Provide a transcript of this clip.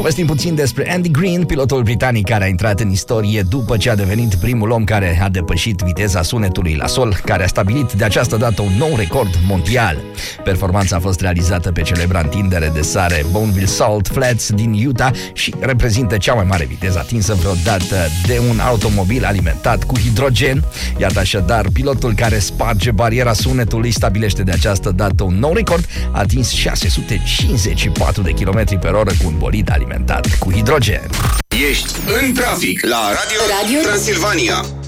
Povestim puțin despre Andy Green, pilotul britanic care a intrat în istorie după ce a devenit primul om care a depășit viteza sunetului la sol, care a stabilit de această dată un nou record mondial. Performanța a fost realizată pe celebra întindere de sare Bonneville Salt Flats din Utah și reprezintă cea mai mare viteză atinsă vreodată de un automobil alimentat cu hidrogen. Iată așadar, pilotul care sparge bariera sunetului stabilește de această dată un nou record, atins 654 de km pe oră cu un bolid alimentat cu hidrogen. Ești în trafic la Radio Transilvania.